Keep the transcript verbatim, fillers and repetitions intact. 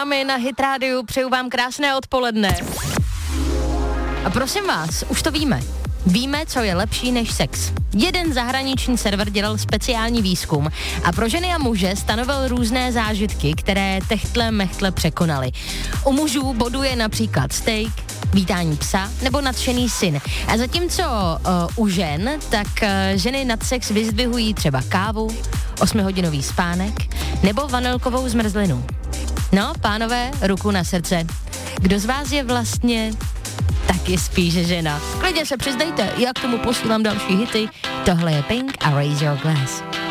námi na Hit Rádiu, přeju vám krásné odpoledne. A prosím vás, už to víme. Víme, co je lepší než sex. Jeden zahraniční server dělal speciální výzkum a pro ženy a muže stanovil různé zážitky, které techtle mechtle překonaly. U mužů boduje například steak, vítání psa nebo nadšený syn. A zatímco uh, u žen, tak uh, ženy nad sex vyzdvihují třeba kávu, osmihodinový spánek nebo vanilkovou zmrzlinu. No, pánové, ruku na srdce. Kdo z vás je vlastně taky spíš žena? Klidně se přiznejte, já k tomu posílám další hity. Tohle je Pink a Raise Your Glass.